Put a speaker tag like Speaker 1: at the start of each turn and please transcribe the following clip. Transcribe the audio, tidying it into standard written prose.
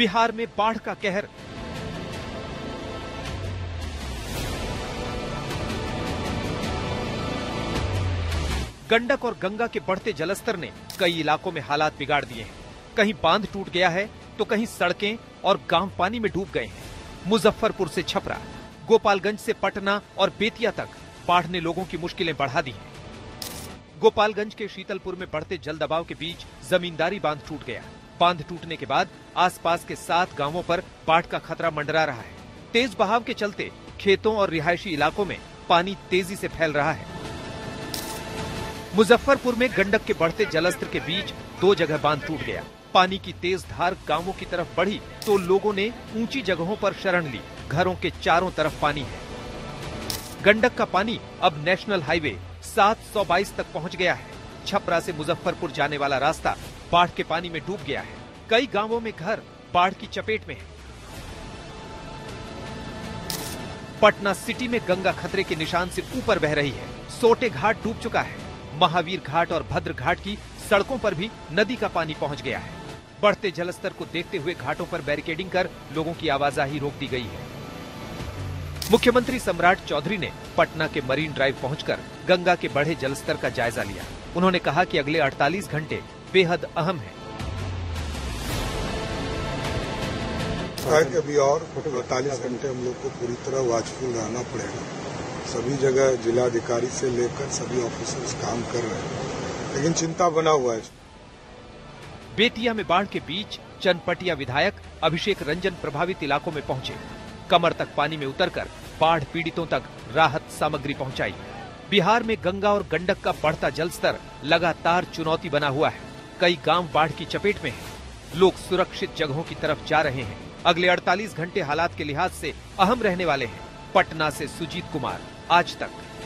Speaker 1: बिहार में बाढ़ का कहर। गंडक और गंगा के बढ़ते जलस्तर ने कई इलाकों में हालात बिगाड़ दिए हैं। कहीं बांध टूट गया है तो कहीं सड़कें और गांव पानी में डूब गए हैं। मुजफ्फरपुर से छपरा, गोपालगंज से पटना और बेतिया तक बाढ़ ने लोगों की मुश्किलें बढ़ा दी हैं। गोपालगंज के शीतलपुर में बढ़ते जल दबाव के बीच जमींदारी बांध टूट गया। बांध टूटने के बाद आसपास के 7 गांवों पर बाढ़ का खतरा मंडरा रहा है। तेज बहाव के चलते खेतों और रिहायशी इलाकों में पानी तेजी से फैल रहा है। मुजफ्फरपुर में गंडक के बढ़ते जलस्तर के बीच 2 जगह बांध टूट गया। पानी की तेज धार गांवों की तरफ बढ़ी तो लोगों ने ऊंची जगहों पर शरण ली। घरों के चारों तरफ पानी है। गंडक का पानी अब नेशनल हाईवे 722 तक पहुंच गया है। छपरा से मुजफ्फरपुर जाने वाला रास्ता बाढ़ के पानी में डूब गया है। कई गांवों में घर बाढ़ की चपेट में है। पटना सिटी में गंगा खतरे के निशान से ऊपर बह रही है। सोटे घाट डूब चुका है। महावीर घाट और भद्र घाट की सड़कों पर भी नदी का पानी पहुंच गया है। बढ़ते जलस्तर को देखते हुए घाटों पर बैरिकेडिंग कर लोगों की आवाजाही रोक दी गई है। मुख्यमंत्री सम्राट चौधरी ने पटना के मरीन ड्राइव पहुंचकर गंगा के बढ़े जलस्तर का जायजा लिया। उन्होंने कहा कि अगले 48 घंटे बेहद अहम है।
Speaker 2: अभी और 48 घंटे हम लोग को पूरी तरह वॉचफुल रहना पड़ेगा। सभी जगह जिलाधिकारी से लेकर सभी ऑफिसर्स काम कर रहे हैं, लेकिन चिंता बना हुआ है।
Speaker 1: बेतिया में बाढ़ के बीच चनपटिया विधायक अभिषेक रंजन प्रभावित इलाकों में पहुंचे। कमर तक पानी में उतरकर बाढ़ पीड़ितों तक राहत सामग्री पहुंचाई। बिहार में गंगा और गंडक का बढ़ता जलस्तर लगातार चुनौती बना हुआ है। कई गांव बाढ़ की चपेट में हैं। लोग सुरक्षित जगहों की तरफ जा रहे हैं। अगले 48 घंटे हालात के लिहाज से अहम रहने वाले हैं। पटना से सुजीत कुमार, आज तक।